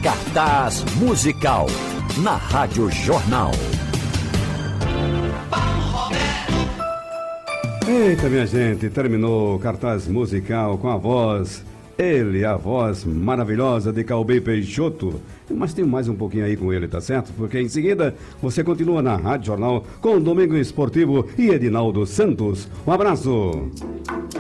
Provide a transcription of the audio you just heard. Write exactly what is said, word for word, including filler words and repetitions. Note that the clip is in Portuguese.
Cartaz Musical, na Rádio Jornal. Eita, minha gente, terminou o Cartaz Musical com a voz, ele, a voz maravilhosa de Calbi Peixoto. Mas tem mais um pouquinho aí com ele, tá certo? Porque em seguida você continua na Rádio Jornal com o Domingo Esportivo e Edinaldo Santos. Um abraço.